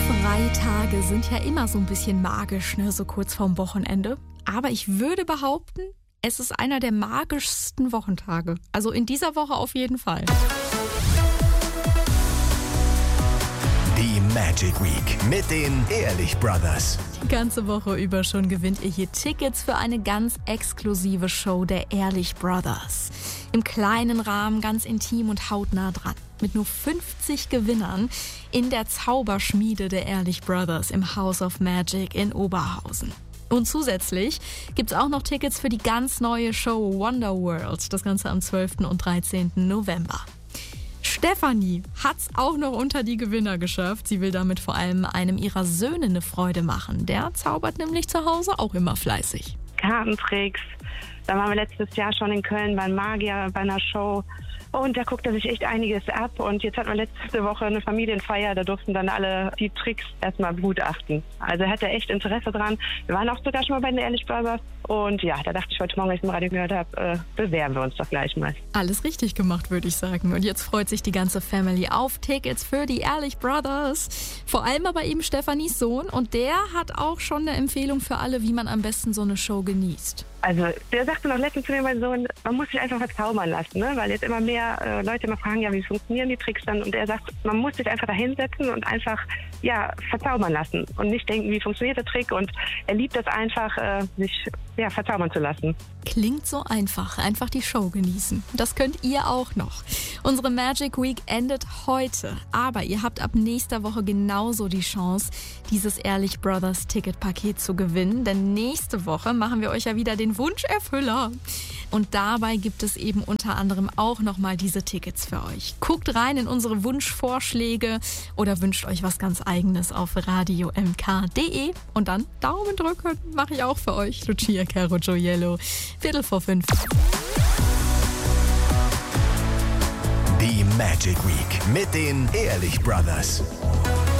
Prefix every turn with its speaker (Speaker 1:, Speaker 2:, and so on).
Speaker 1: Freitage sind ja immer so ein bisschen magisch, ne? So kurz vorm Wochenende. Aber ich würde behaupten, es ist einer der magischsten Wochentage. Also in dieser Woche auf jeden Fall.
Speaker 2: Die Magic Week mit den Ehrlich Brothers.
Speaker 1: Die ganze Woche über schon gewinnt ihr hier Tickets für eine ganz exklusive Show der Ehrlich Brothers. Im kleinen Rahmen, ganz intim und hautnah dran. Mit nur 50 Gewinnern in der Zauberschmiede der Ehrlich Brothers im House of Magic in Oberhausen. Und zusätzlich gibt's auch noch Tickets für die ganz neue Show Wonderworld. Das Ganze am 12. und 13. November. Stefanie hat's auch noch unter die Gewinner geschafft. Sie will damit vor allem einem ihrer Söhne eine Freude machen. Der zaubert nämlich zu Hause auch immer fleißig.
Speaker 3: Kartentricks. Da waren wir letztes Jahr schon in Köln beim Magier bei einer Show. Und da guckte sich echt einiges ab. Und jetzt hatten wir letzte Woche eine Familienfeier. Da durften dann alle die Tricks erstmal begutachten. Also er hatte echt Interesse dran. Wir waren auch sogar schon mal bei den Ehrlich Brothers. Und ja, da dachte ich heute Morgen, als ich im Radio gehört habe, bewerben wir uns doch gleich mal.
Speaker 1: Alles richtig gemacht, würde ich sagen. Und jetzt freut sich die ganze Family auf Tickets für die Ehrlich Brothers. Vor allem aber eben Stefanis Sohn. Und der hat auch schon eine Empfehlung für alle, wie man am besten so eine Show genießt.
Speaker 3: Also der sagte noch letztens zu mir, mein Sohn, man muss sich einfach verzaubern lassen, ne? Weil jetzt immer mehr Leute immer fragen, ja, wie funktionieren die Tricks dann? Und er sagt, man muss sich einfach da hinsetzen und einfach verzaubern lassen und nicht denken, wie funktioniert der Trick. Und er liebt das einfach, sich verzaubern zu lassen.
Speaker 1: Klingt so einfach. Einfach die Show genießen. Das könnt ihr auch noch. Unsere Magic Week endet heute. Aber ihr habt ab nächster Woche genauso die Chance, dieses Ehrlich Brothers Ticketpaket zu gewinnen. Denn nächste Woche machen wir euch ja wieder den Wunscherfüller. Und dabei gibt es eben unter anderem auch nochmal diese Tickets für euch. Guckt rein in unsere Wunschvorschläge oder wünscht euch was ganz Eigenes auf radiomk.de. Und dann Daumen drücken, mache ich auch für euch. Lucia Caro Gioiello, 4:45.
Speaker 2: Die Magic Week mit den Ehrlich Brothers.